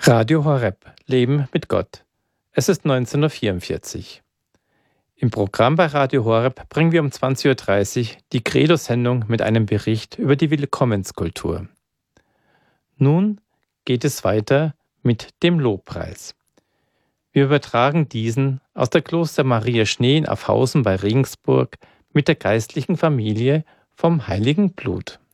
Radio Horeb, Leben mit Gott. Es ist 19:44 Uhr. Im Programm bei Radio Horeb bringen wir um 20:30 Uhr die Credo-Sendung mit einem Bericht über die Willkommenskultur. Nun geht es weiter mit dem Lobpreis. Wir übertragen diesen aus der Kloster Maria Schnee in Afhausen bei Regensburg mit der geistlichen Familie vom Heiligen Blut.